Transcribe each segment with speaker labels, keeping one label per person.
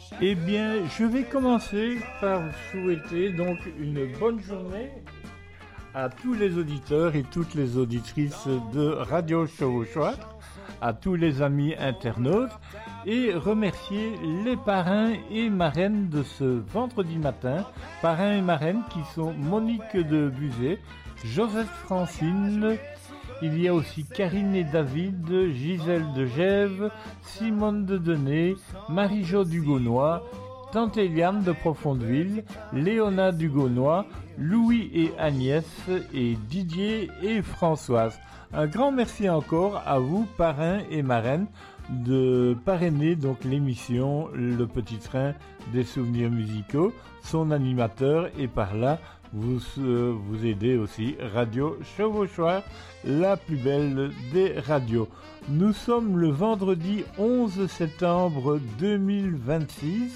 Speaker 1: Eh bien, je vais commencer par vous souhaiter donc une bonne journée à tous les auditeurs et toutes les auditrices de Radio Chevauchoir, à tous les amis internautes et remercier les parrains et marraines de ce vendredi matin, parrains et marraines qui sont Monique de Buzet, Joseph Francine, il y a aussi Karine et David, Gisèle de Gèves, Simone de Denay, Marie-Jo Dugonnois, Tante Eliane de Profondeville, Léona Dugonnois, Louis et Agnès et Didier et Françoise. Un grand merci encore à vous, parrains et marraines, de parrainer donc l'émission Le Petit Train des souvenirs musicaux, son animateur et par là vous aidez aussi Radio Chevauchoir, la plus belle des radios. Nous sommes le vendredi 11 septembre 2026,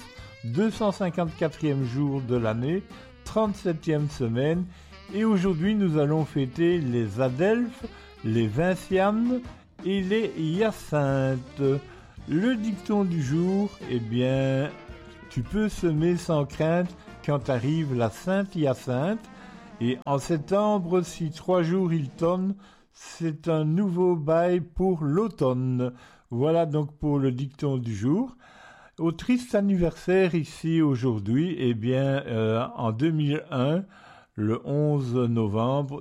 Speaker 1: 254e jour de l'année, 37e semaine, et aujourd'hui nous allons fêter les Adelphes, les Vincianes et les Hyacinthes. Le dicton du jour, eh bien, tu peux semer sans crainte quand arrive la Sainte Hyacinthe, et en septembre, si 3 jours il tonne, c'est un nouveau bail pour l'automne. Voilà donc pour le dicton du jour. Au triste anniversaire ici aujourd'hui, eh bien, en 2001, le 11 novembre,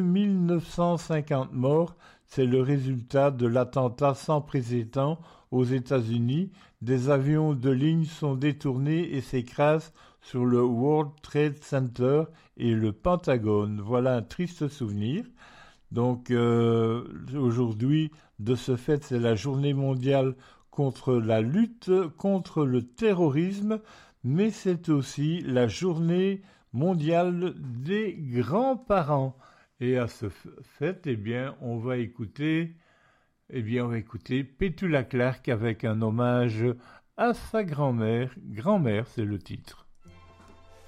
Speaker 1: 2950 morts, c'est le résultat de l'attentat sans précédent aux États-Unis. Des avions de ligne sont détournés et s'écrasent sur le World Trade Center et le Pentagone. Voilà un triste souvenir. Donc aujourd'hui, de ce fait, c'est la journée mondiale contre la lutte contre le terrorisme, mais c'est aussi la journée mondiale des grands-parents. Et à ce fait, eh bien, on va écouter Petula Clark avec un hommage à sa grand-mère. Grand-mère, c'est le titre.